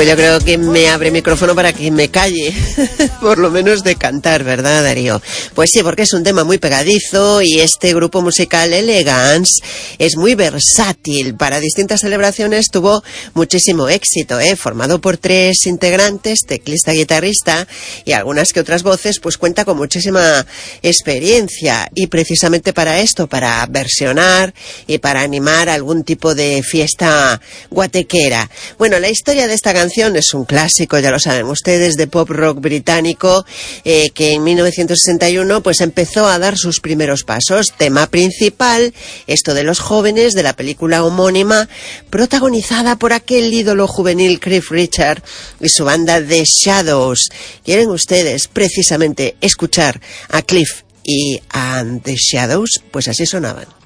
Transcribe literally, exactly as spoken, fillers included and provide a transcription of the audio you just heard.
Pues yo creo que me abre el micrófono para que me calle, por lo menos de cantar, ¿verdad, Darío? Pues sí, porque es un tema muy pegadizo y este grupo musical Elegance es muy versátil. Para distintas celebraciones tuvo muchísimo éxito, ¿eh? Formado por tres integrantes, teclista, guitarrista y algunas que otras voces, pues cuenta con muchísima experiencia y precisamente para esto, para versionar y para animar algún tipo de fiesta guatequera. Bueno, la historia de esta canción es un clásico, ya lo saben ustedes, de pop rock británico, eh, que en mil novecientos sesenta y uno pues empezó a dar sus primeros pasos. Tema principal, esto de los jóvenes, de la película homónima, protagonizada por aquel ídolo juvenil Cliff Richard y su banda The Shadows. ¿Quieren ustedes precisamente escuchar a Cliff y a The Shadows? Pues así sonaban.